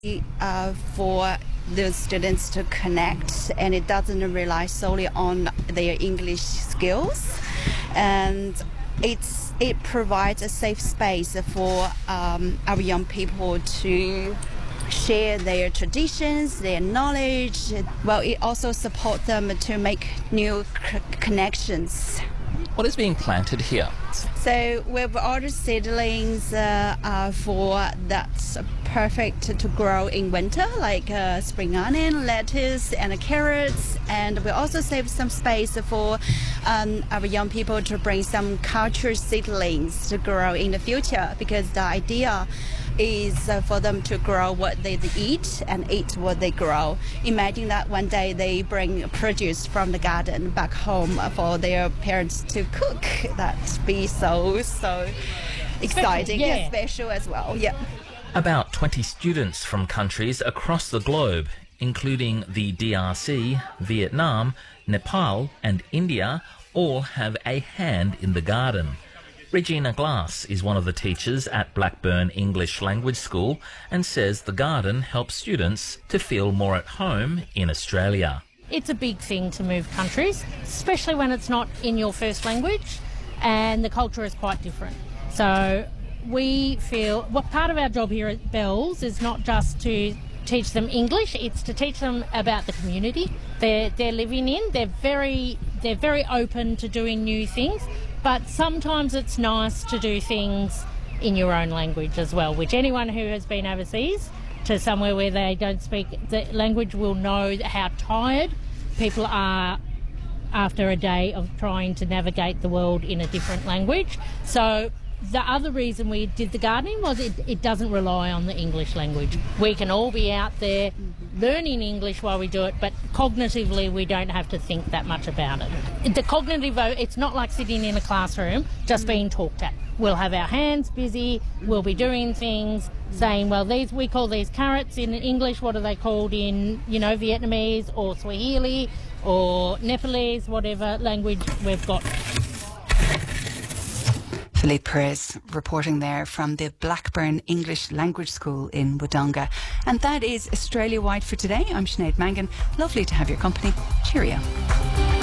For the students to connect, and it doesn't rely solely on their English skills, and it provides a safe space for our young people to share their traditions, their knowledge. Well, it also supports them to make new connections. What is being planted here? So we've ordered seedlings for that's perfect to grow in winter, like spring onion, lettuce, and carrots. And we also save some space for our young people to bring some culture seedlings to grow in the future, because the idea is for them to grow what they eat and eat what they grow. Imagine that one day they bring produce from the garden back home for their parents to cook. That'd be so exciting and special as well. Yeah. About 20 students from countries across the globe, including the DRC, Vietnam, Nepal and India, all have a hand in the garden. Regina Glass is one of the teachers at Blackburn English Language School and says the garden helps students to feel more at home in Australia. It's a big thing to move countries, especially when it's not in your first language and the culture is quite different. So we feel part of our job here at Bells is not just to teach them English, it's to teach them about the community they're living in. They're very open to doing new things, but sometimes it's nice to do things in your own language as well, which anyone who has been overseas to somewhere where they don't speak the language will know how tired people are after a day of trying to navigate the world in a different language. So the other reason we did the gardening was it doesn't rely on the English language. We can all be out there learning English while we do it, but cognitively we don't have to think that much about it. The cognitive, it's not like sitting in a classroom just being talked at. We'll have our hands busy, we'll be doing things, saying, well, we call these carrots in English, what are they called in, Vietnamese or Swahili or Nepalese, whatever language we've got. Philippe Perez reporting there from the Blackburn English Language School in Wodonga. And that is Australia-wide for today. I'm Sinead Mangan. Lovely to have your company. Cheerio.